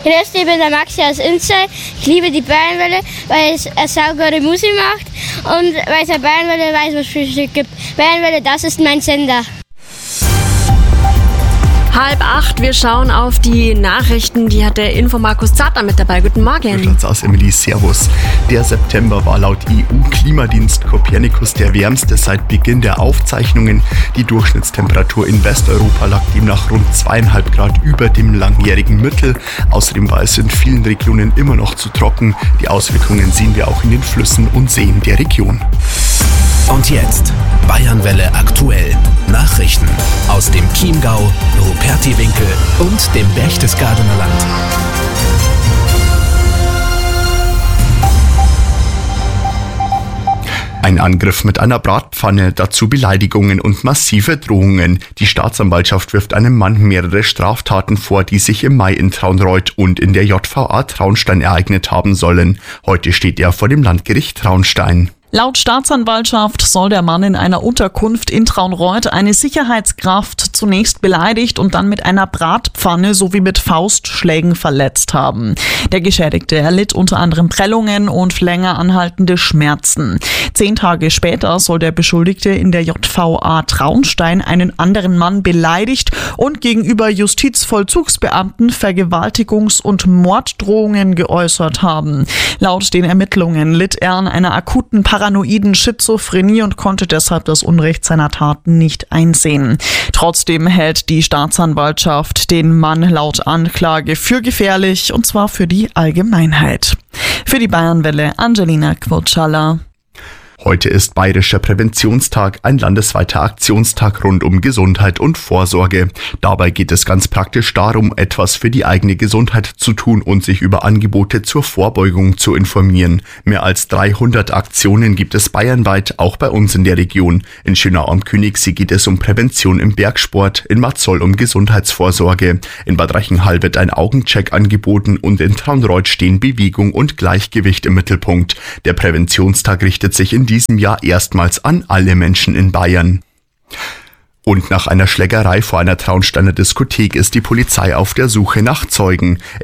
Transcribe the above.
Grüß dich, ich bin der Maxi aus Inzell. Ich liebe die Bayernwelle, weil es eine saugute Musik macht und weil es eine Bayernwelle weiß, was es Frühstück gibt. Bayernwelle, das ist mein Sender. 7:30, wir schauen auf die Nachrichten. Die hat der Info-Markus Zartner mit dabei. Guten Morgen. Aus Emily, servus. Der September war laut EU-Klimadienst Copernicus der wärmste seit Beginn der Aufzeichnungen. Die Durchschnittstemperatur in Westeuropa lag demnach rund 2,5 Grad über dem langjährigen Mittel. Außerdem war es in vielen Regionen immer noch zu trocken. Die Auswirkungen sehen wir auch in den Flüssen und Seen der Region. Und jetzt Bayernwelle aktuell. Nachrichten aus dem Chiemgau, Rupertiwinkel und dem Berchtesgadener Land. Ein Angriff mit einer Bratpfanne, dazu Beleidigungen und massive Drohungen. Die Staatsanwaltschaft wirft einem Mann mehrere Straftaten vor, die sich im Mai in Traunreut und in der JVA Traunstein ereignet haben sollen. Heute steht er vor dem Landgericht Traunstein. Laut Staatsanwaltschaft soll der Mann in einer Unterkunft in Traunreut eine Sicherheitskraft zunächst beleidigt und dann mit einer Bratpfanne sowie mit Faustschlägen verletzt haben. Der Geschädigte erlitt unter anderem Prellungen und länger anhaltende Schmerzen. 10 Tage später soll der Beschuldigte in der JVA Traunstein einen anderen Mann beleidigt und gegenüber Justizvollzugsbeamten Vergewaltigungs- und Morddrohungen geäußert haben. Laut den Ermittlungen litt er an einer akuten paranoiden Schizophrenie und konnte deshalb das Unrecht seiner Taten nicht einsehen. Trotzdem hält die Staatsanwaltschaft den Mann laut Anklage für gefährlich, und zwar für die Allgemeinheit. Für die Bayernwelle Angelina Quotschalla. Heute ist Bayerischer Präventionstag, ein landesweiter Aktionstag rund um Gesundheit und Vorsorge. Dabei geht es ganz praktisch darum, etwas für die eigene Gesundheit zu tun und sich über Angebote zur Vorbeugung zu informieren. Mehr als 300 Aktionen gibt es bayernweit, auch bei uns in der Region. In Schönau am Königssee geht es um Prävention im Bergsport, in Matzol um Gesundheitsvorsorge. In Bad Reichenhall wird ein Augencheck angeboten und in Traunreut stehen Bewegung und Gleichgewicht im Mittelpunkt. Der Präventionstag richtet sich in diesem Jahr erstmals an alle Menschen in Bayern. Und nach einer Schlägerei vor einer Traunsteiner Diskothek ist die Polizei auf der Suche nach Zeugen.